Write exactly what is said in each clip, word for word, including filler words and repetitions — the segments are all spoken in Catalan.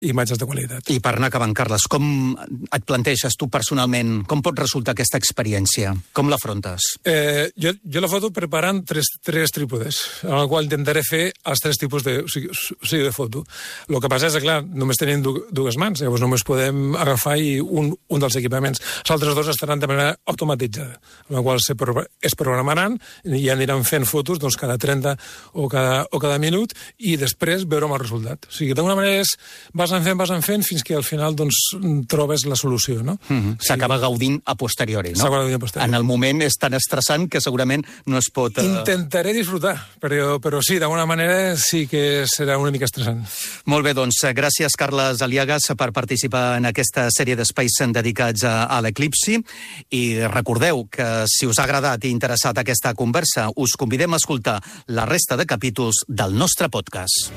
imatges de qualitat. I per anar acabant, Carles, com et planteges tu personalment, com pot resultar aquesta experiència? Com l'afrontes? Eh, jo, jo la foto preparant tres, tres trípodes, en el qual intentaré fer els tres tipus de, o sigui, o sigui, de foto. El que passa és que, clar, només tenim dues mans, llavors només podem agafar i un, un dels equipaments. Els altres dos estaran de manera automatitzada, en la qual se pro, es programaran i aniran fent fotos doncs, cada trenta o cada, o cada minut i després veurem el resultat. O sigui, d'alguna manera és, vas en fent, vas en fent, fins que al final doncs, trobes la solució, no? Mm-hmm. S'acaba sí. gaudint a posteriori, no? S'acaba gaudint a posteriori. En el moment és tan estressant que segurament no es pot... Uh... Intentaré disfrutar, però, però sí, d'alguna manera sí que serà una mica estressant. Molt bé, doncs, gràcies, Carles Aliagas, per participar en aquesta sèrie d'espais dedicats a, a l'eclipsi. I recordeu que si us ha agradat i interessat aquesta conversa, us convidem a escoltar la resta de capítols del nostre podcast.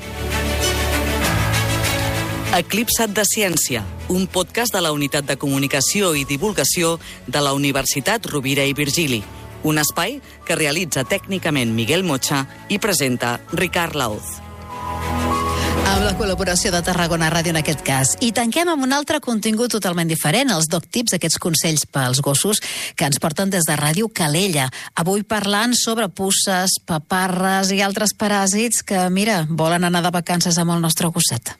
Eclipsat de Ciència, un podcast de la Unitat de Comunicació i Divulgació de la Universitat Rovira i Virgili. Un espai que realitza tècnicament Miguel Mocha i presenta Ricard Laoz. Amb la col·laboració de Tarragona Ràdio en aquest cas. I tanquem amb un altre contingut totalment diferent, els Dog Tips, aquests consells pels gossos que ens porten des de Ràdio Calella. Avui parlant sobre puces, paparres i altres paràsits que, mira, volen anar de vacances amb el nostre gosset.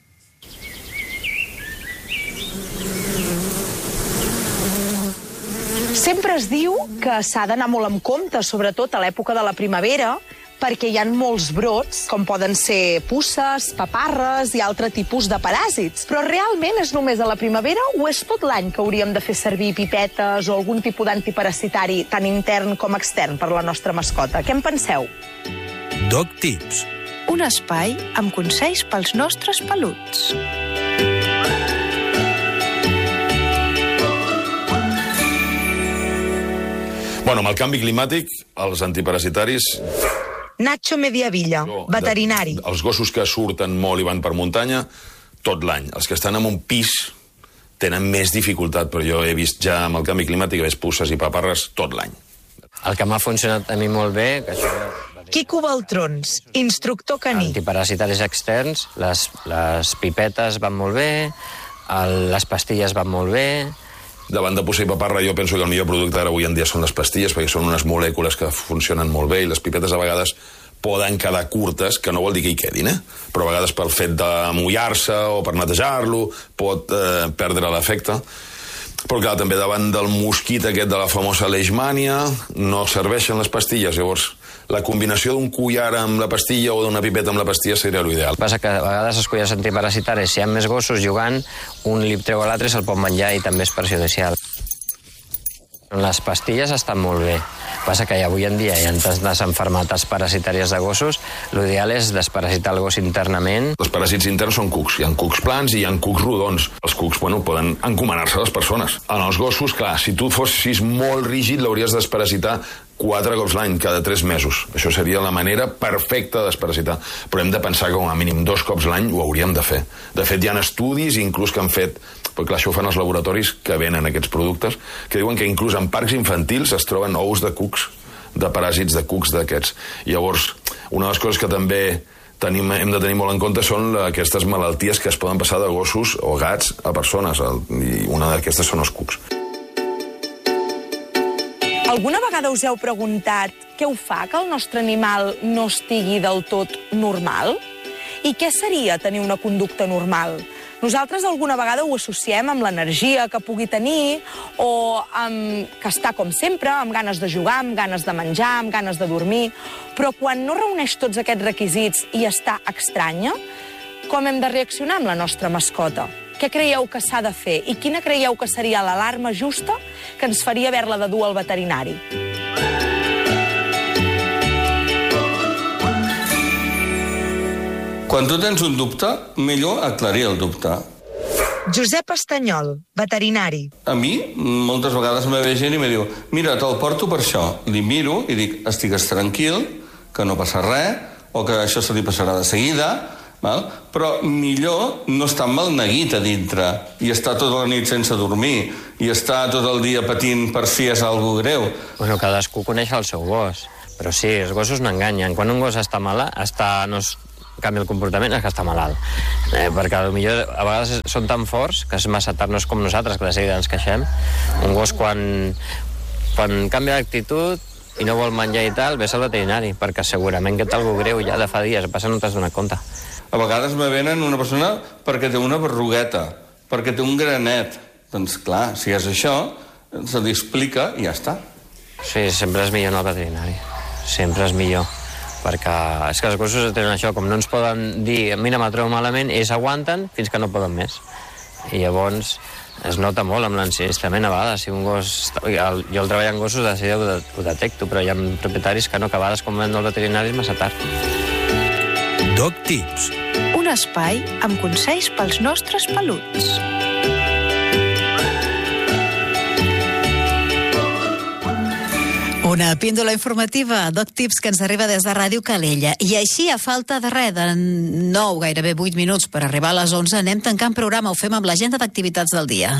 Sempre es diu que s'ha d'anar molt amb compte, sobretot a l'època de la primavera, perquè hi ha molts brots, com poden ser puces, paparres i altre tipus de paràsits. Però realment és només a la primavera o és tot l'any que hauríem de fer servir pipetes o algun tipus d'antiparasitari, tant intern com extern, per la nostra mascota? Què en penseu? Dog Tips. Un espai amb consells pels nostres peluts. Bueno, amb el canvi climàtic, els antiparasitaris... Nacho Mediavilla, veterinari. De, els gossos que surten molt i van per muntanya, tot l'any. Els que estan en un pis tenen més dificultat, però jo he vist ja amb el canvi climàtic que veig puces i paparres tot l'any. El que m'ha funcionat a mi molt bé... Que això... Quico Baltrons, instructor caní. Antiparasitaris externs, les, les pipetes van molt bé, el, les pastilles van molt bé... Davant de puça i paparra jo penso que el millor producte ara avui en dia són les pastilles, perquè són unes molècules que funcionen molt bé i les pipetes a vegades poden quedar curtes, que no vol dir que hi quedin, eh? Però a vegades pel fet de mullar-se o per netejar-lo pot eh, perdre l'efecte. Però clar, també davant del mosquit aquest de la famosa leishmània no serveixen les pastilles, llavors la combinació d'un collar amb la pastilla o d'una pipeta amb la pastilla seria l'ideal. El que passa que a vegades els collars antiparasitaris, si hi ha més gossos jugant, un li treu a l'altre i se'l pot menjar i també és perjudicial. Les pastilles estan molt bé. El que passa que avui en dia hi ha tantes enfermetats parasitàries de gossos, l'ideal és desparasitar el gos internament. Els paràsits interns són cucs. Hi ha cucs plans i hi ha cucs rodons. Els cucs, bueno, poden encomanar-se a les persones. En els gossos, clar, si tu fossis molt rígid, l'hauries de desparasitar quatre cops l'any, cada tres mesos. Això seria la manera perfecta de desparasitar. Però hem de pensar que com a mínim dos cops l'any ho hauríem de fer. De fet, hi ha estudis, inclús que han fet, perquè clar, això ho fan els laboratoris que venen aquests productes, que diuen que inclús en parcs infantils es troben ous de cucs, de paràsits de cucs d'aquests. Llavors, una de les coses que també tenim, hem de tenir molt en compte són aquestes malalties que es poden passar de gossos o gats a persones, i una d'aquestes són els cucs. Alguna vegada us heu preguntat què ho fa que el nostre animal no estigui del tot normal? I què seria tenir una conducta normal? Nosaltres alguna vegada ho associem amb l'energia que pugui tenir o amb que està com sempre, amb ganes de jugar, amb ganes de menjar, amb ganes de dormir. Però quan no reuneix tots aquests requisits i està estranya, com hem de reaccionar amb la nostra mascota? Què creieu que s'ha de fer? I quina creieu que seria l'alarma justa que ens faria haver-la de dur al veterinari? Quan tu tens un dubte, millor aclarir el dubte. Josep Estanyol, veterinari. A mi, moltes vegades me ve gent i me diu mira, te'l porto per això. Li miro i dic, estigues tranquil, que no passa res, o que això se li passarà de seguida, val? Però millor no estar amb el neguit a dintre i estar tota la nit sense dormir i estar tot el dia patint per si és algo greu. Bueno, cadascú coneix el seu gos, però sí, els gossos no enganyen. Quan un gos està malalt, està, no, canvia el comportament, és que està malalt. Eh, perquè potser a vegades són tan forts que és massa tard, no és com nosaltres, que de seguida ens queixem. Un gos, quan, quan canvia d'actitud i no vol menjar i tal, ves al veterinari, perquè segurament que té alguna greu ja de fa dies, passa no t'has donat compte. A vegades me venen una persona perquè té una berrugueta, perquè té un granet. Doncs clar, si és això, se li explica i ja està. Sí, sempre és millor anar al veterinari. Sempre és millor. Perquè és que els gossos tenen això, com no ens poden dir mira, me trobo malament, ells aguanten fins que no poden més. I llavors es nota molt amb l'ensinistrament a vegades. Si un gos... Jo al treballar amb gossos de seguida ho, de, ho detecto, però hi ha propietaris que no, que a vegades quan van al veterinari és massa tard. Dog Tips. Un espai amb consells pels nostres peluts. Una píndola informativa, Dog Tips, que ens arriba des de Ràdio Calella. I així, a falta de res, de nou, gairebé vuit minuts per arribar a les onze, anem tancant programa. Ho fem amb l'agenda d'activitats del dia.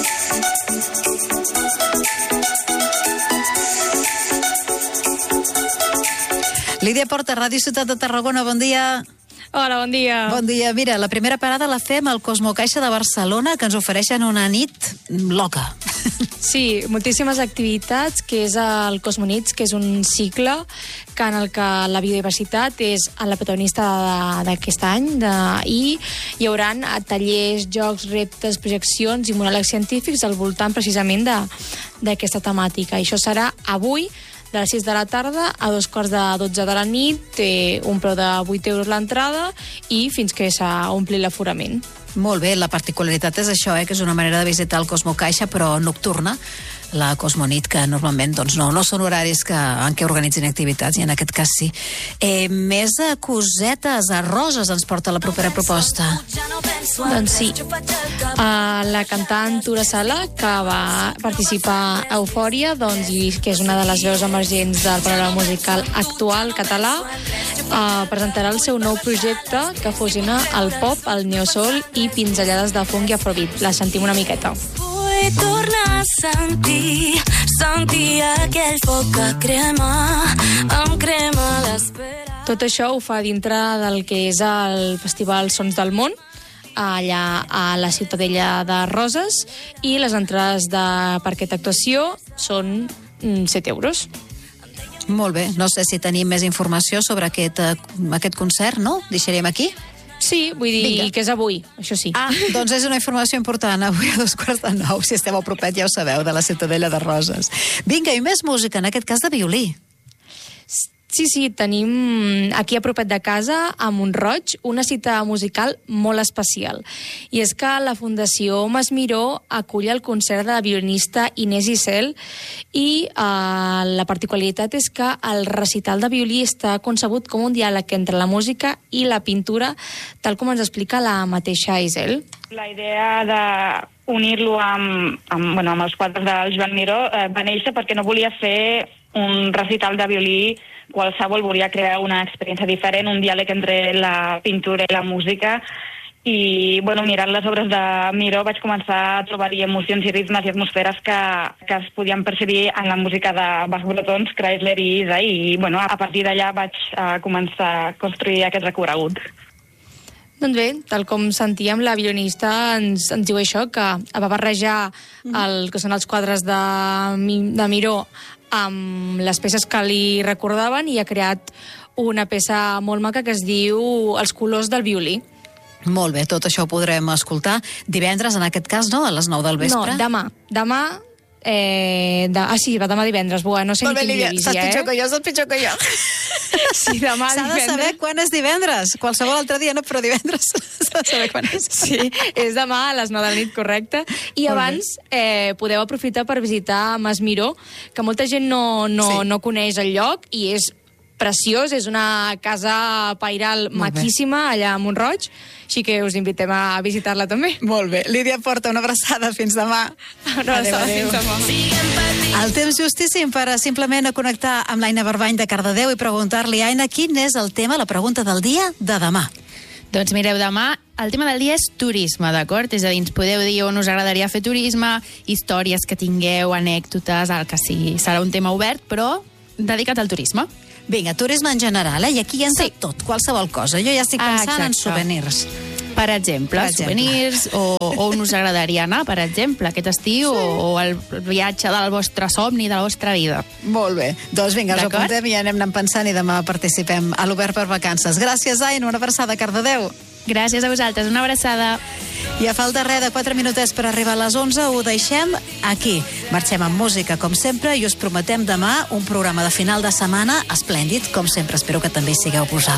Lídia Porta, Ràdio Ciutat de Tarragona, bon dia. Hola, bon dia. Bon dia. Mira, la primera parada la fem al Cosmo Caixa de Barcelona, que ens ofereixen una nit loca. Sí, moltíssimes activitats, que és el Cosmonits, que és un cicle que en el que la biodiversitat és la protagonista d'aquest any, de, i hi haurà tallers, jocs, reptes, projeccions i monòlegs científics al voltant precisament d'aquesta temàtica. I això serà avui, de les sis de la tarda a dos quarts de dotze de la nit, té un preu de vuit euros l'entrada i fins que s'ompli l'aforament. Molt bé, la particularitat és això, eh, que és una manera de visitar el Cosmo Caixa, però nocturna, la Cosmonit, que normalment doncs, no, no són horaris que, en què organitzin activitats, i en aquest cas sí. Eh, més de cosetes, a Roses ens porta la propera proposta. Doncs sí. Uh, la cantant Tura Sala, que va participar a Eufòria, doncs, i que és una de les veus emergents del panorama musical actual català, uh, presentarà el seu nou projecte que fusiona el pop, el neosoul i pinzellades de funk i afrobeat. La sentim una miqueta. Vull tornar a sentir, sentir aquell foc que crema, em crema l'espera. Tot això ho fa dintre del que és el Festival Sons del Món, allà a la Ciutadella de Roses, i les entrades de, per aquesta actuació són set euros. Molt bé, no sé si tenim més informació sobre aquest, aquest concert, no? Deixarem aquí? Sí, vull dir Vinga. Que és avui, això sí. Ah, doncs és una informació important, avui a dos quarts de nou, si esteu a propet ja ho sabeu, de la Ciutadella de Roses. Vinga, i més música, en aquest cas de violí. Sí, sí, tenim aquí a propet de casa, a Mont-roig, una cita musical molt especial. I és que la Fundació Masmiró acull el concert de la violinista Inés Issel i eh, la particularitat és que el recital de violí està concebut com un diàleg entre la música i la pintura, tal com ens explica la mateixa Issel. La idea de unir-lo amb, amb, bueno, amb els quadres del Joan Miró eh, va néixer perquè no volia fer un recital de violí qualsevol, volia crear una experiència diferent, un diàleg entre la pintura i la música, i bueno, mirant les obres de Miró vaig començar a trobar-hi emocions i ritmes i atmosferes que, que es podien percibir en la música de Bach Bretons, Chrysler i Isa, i bueno, a partir d'allà vaig uh, començar a construir aquest recorregut. Doncs bé, tal com sentíem, la violinista ens, ens diu això, que va barrejar el que són els quadres de, de Miró amb les peces que li recordaven i ha creat una peça molt maca que es diu Els colors del violí. Molt bé, tot això ho podrem escoltar divendres, en aquest cas, no? A les nou del vespre? No, demà. Demà... Eh, de... Ah, sí, va demà divendres. Buah, no sé Molt ni bé, quin dia Lídia, eh? Estàs pitjor que jo, estàs pitjor que jo. Sí, demà S'ha de saber quan és divendres. Qualsevol altre dia no, però divendres s'ha de saber quan és. Sí, és demà a les nou de la nit, correcte. I abans eh, podeu aprofitar per visitar Masmiró, que molta gent no, no, sí. no coneix el lloc, i és preciós, és una casa pairal maquíssima allà a Mont-roig, així que us invitem a visitar-la també. Molt bé. Lídia Porta, una abraçada. Fins demà. Una abraçada. Fins demà. El temps justíssim per a simplement a connectar amb l'Aina Barbany de Cardedeu i preguntar-li, Aina, quin és el tema, la pregunta del dia de demà? Doncs mireu, demà el tema del dia és turisme, d'acord? És a dir, ens podeu dir on us agradaria fer turisme, històries que tingueu, anècdotes, el que sigui. Serà un tema obert, però dedicat al turisme. Vinga, turisme en general, eh? I aquí hi entra sí. tot, qualsevol cosa. Jo ja estic pensant ah, en souvenirs. Per exemple, per exemple. souvenirs, o, o on us agradaria anar, per exemple, aquest estiu, sí. o, o el viatge del vostre somni, de la vostra vida. Molt bé. Doncs vinga, ens apuntem i anem anant pensant i demà participem a l'Obert per Vacances. Gràcies, Aina, una abraçada, Cardedeu. Gràcies a vosaltres, una abraçada. I a falta res de quatre minutets per arribar a les onze, ho deixem aquí. Marxem amb música, com sempre, i us prometem demà un programa de final de setmana esplèndid, com sempre. Espero que també hi sigueu vosaltres.